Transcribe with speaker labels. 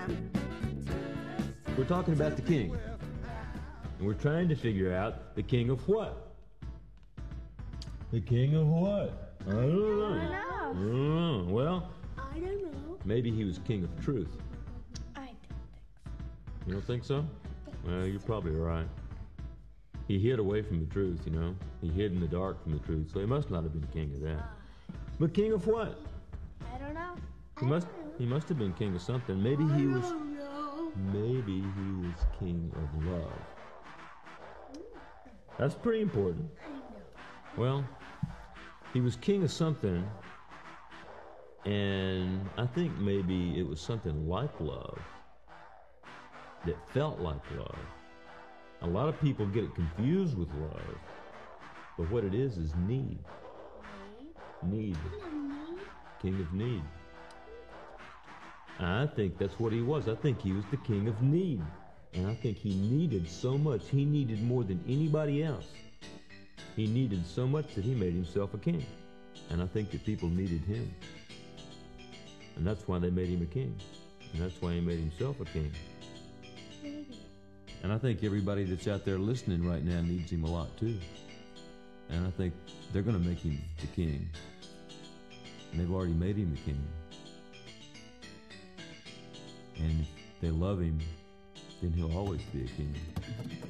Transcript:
Speaker 1: We're talking about the king. And we're trying to figure out the king of what? The king of what? I don't know.
Speaker 2: I don't
Speaker 1: know. Well,
Speaker 2: I don't know.
Speaker 1: Maybe he was king of truth.
Speaker 2: I don't think so.
Speaker 1: You don't think so? Well, you're probably right. He hid away from the truth, you know. He hid in the dark from the truth, so he must not have been king of that. But king of what?
Speaker 2: I don't know.
Speaker 1: He must have been king of something. Maybe he was king of love. That's pretty important. Well, he was king of something, and I think maybe it was something like love, that felt like love. A lot of people get it confused with love, but what it is need. Need. King of need. I think that's what he was. I think he was the king of need. And I think he needed so much. He needed more than anybody else. He needed so much that he made himself a king. And I think that people needed him. And that's why they made him a king. And that's why he made himself a king. And I think everybody that's out there listening right now needs him a lot too. And I think they're going to make him the king. And they've already made him the king. And if they love him, then he'll always be a king.